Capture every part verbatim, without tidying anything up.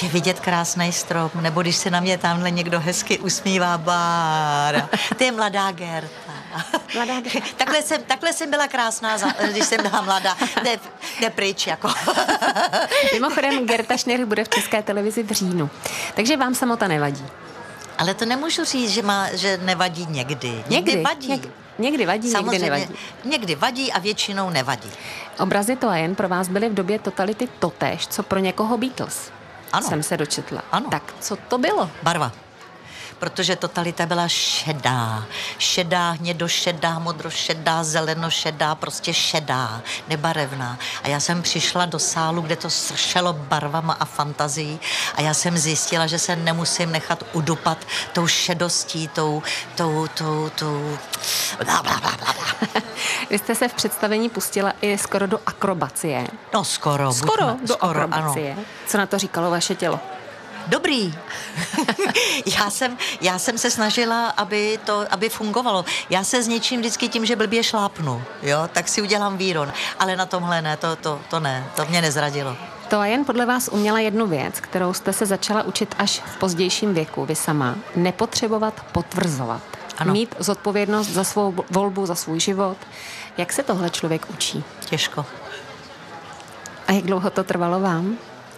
je vidět krásný strop, nebo když se na mě tamhle někdo hezky usmívá, Bára, to je mladá Gerta. Mladá Gerta. takhle, jsem, takhle jsem byla krásná, za, když jsem byla mladá. Ne, ne pryč, jako. Mimochodem, Gerta Schnirch bude v České televizi v říjnu, takže vám samota nevadí. Ale to nemůžu říct, že, má, že nevadí někdy. Někdy, Někdy vadí. Něk, někdy vadí, Samozřejmě, někdy nevadí. Někdy vadí a většinou nevadí. Obrazy to a jen pro vás byly v době totality totéž, co pro někoho Beatles. Ano. Jsem se dočetla. Ano. Tak co to bylo? Barva. Protože totalita byla šedá. Šedá, hnědošedá, modrošedá, zelenošedá, prostě šedá, nebarevná. A já jsem přišla do sálu, kde to sršelo barvama a fantazií a já jsem zjistila, že se nemusím nechat udupat tou šedostí, tou, tou, tou, tou... Bla, bla, bla, bla. Vy jste se v představení pustila i skoro do akrobacie. No skoro. Skoro buďme, do skoro, akrobacie. Ano. Co na to říkalo vaše tělo? Dobrý. já, jsem, já jsem se snažila, aby to aby fungovalo. Já se zničím vždycky tím, že blbě šlápnu, jo, tak si udělám výron. Ale na tomhle ne, to, to, to ne, to mě nezradilo. To a jen podle vás uměla jednu věc, kterou jste se začala učit až v pozdějším věku, vy sama. Nepotřebovat potvrzovat. Ano. Mít zodpovědnost za svou volbu, za svůj život. Jak se tohle člověk učí? Těžko. A jak dlouho to trvalo vám?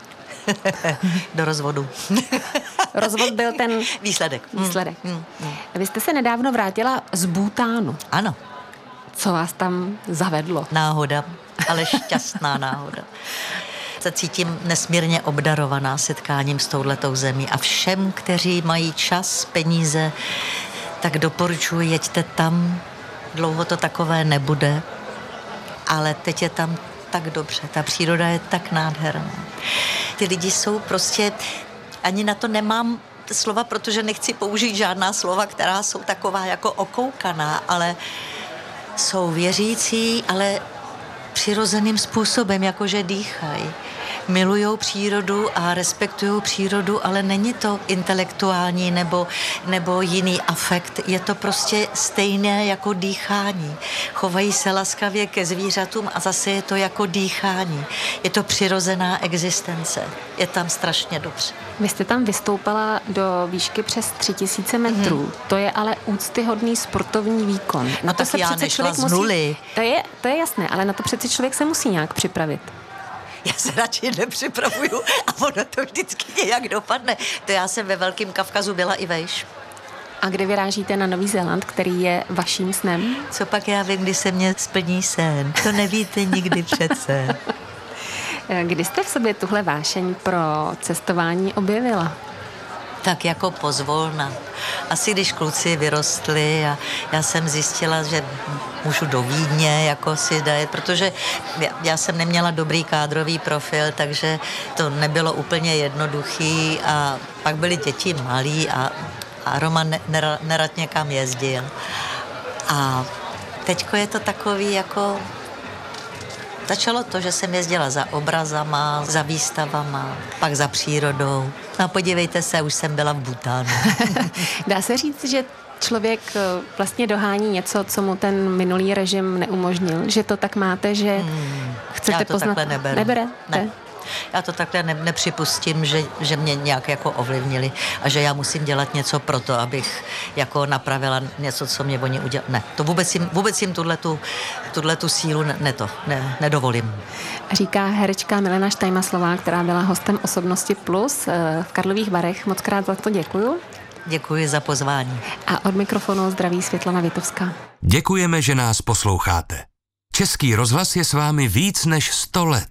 Do rozvodu. Rozvod byl ten výsledek. výsledek. Mm, mm. Vy jste se nedávno vrátila z Bhútánu. Ano. Co vás tam zavedlo? Náhoda, ale šťastná náhoda. Se cítím nesmírně obdarovaná setkáním s touhletou zemí a všem, kteří mají čas, peníze, tak doporučuji, jeďte tam. Dlouho to takové nebude, ale teď je tam tak dobře, ta příroda je tak nádherná. Ty lidi jsou prostě, ani na to nemám slova, protože nechci použít žádná slova, která jsou taková jako okoukaná, ale jsou věřící, ale přirozeným způsobem, jakože dýchají. Milujou přírodu a respektují přírodu, ale není to intelektuální nebo, nebo jiný afekt. Je to prostě stejné jako dýchání. Chovají se laskavě ke zvířatům a zase je to jako dýchání. Je to přirozená existence. Je tam strašně dobře. Vy jste tam vystoupala do výšky přes tři tisíce metrů. Hmm. To je ale úctyhodný sportovní výkon. No tak já nešla z nuly. To je, to je jasné, ale na to přeci člověk se musí nějak připravit. Já se radši nepřipravuju a ono to vždycky nějak dopadne. To já jsem ve Velkém Kavkazu byla i vejš. A kdy vyrážíte na Nový Zéland, který je vaším snem? Co pak já vím, kdy se mě splní sen? To nevíte nikdy přece. Kdy jste v sobě tuhle vášeň pro cestování objevila? Tak jako pozvolna. Asi když kluci vyrostli a já jsem zjistila, že můžu do Vídně jako si dajet, protože já, já jsem neměla dobrý kádrový profil, takže to nebylo úplně jednoduchý a pak byly děti malí a, a Roman nerad, nerad někam jezdil. A teďko je to takový jako... Začalo to, že jsem jezdila za obrazama, za výstavama, pak za přírodou. No a podívejte se, už jsem byla v Bhútánu. Dá se říct, že člověk vlastně dohání něco, co mu ten minulý režim neumožnil? Že to tak máte, že hmm, chcete já to poznat? Takhle neberu. Nebere? Ne. Já to takhle ne, nepřipustím, že, že mě nějak jako ovlivnili a že já musím dělat něco pro to, abych jako napravila něco, co mě oni udělali. Ne, to vůbec jim, vůbec jim tuhletu, tuhletu sílu ne, ne to, ne, nedovolím. Říká herečka Milena Štajmaslová, která byla hostem Osobnosti Plus v Karlových Varech. Moc krát za to děkuju. Děkuji za pozvání. A od mikrofonu zdraví Světlana Vitovská. Děkujeme, že nás posloucháte. Český rozhlas je s vámi víc než sto let.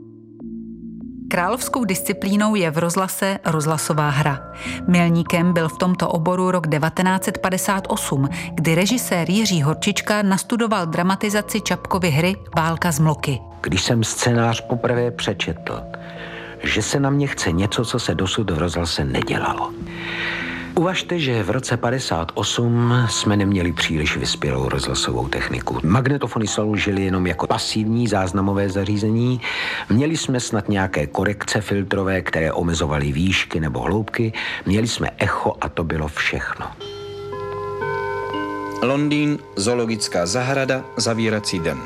Královskou disciplínou je v rozhlase rozhlasová hra. Milníkem byl v tomto oboru rok devatenáct set padesát osm, kdy režisér Jiří Horčička nastudoval dramatizaci Čapkovy hry Válka z Mloky. Když jsem scénář poprvé přečetl, že se na mě chce něco, co se dosud v rozhlase nedělalo. Uvažte, že v roce padesát osm jsme neměli příliš vyspělou rozhlasovou techniku. Magnetofony sloužily jenom jako pasivní záznamové zařízení. Měli jsme snad nějaké korekce filtrové, které omezovaly výšky nebo hloubky. Měli jsme echo a to bylo všechno. Londýn, zoologická zahrada, zavírací den.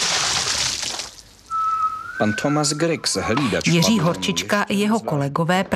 Pan Thomas Griggs, hlídač. Jiří Horčička i jeho kolegové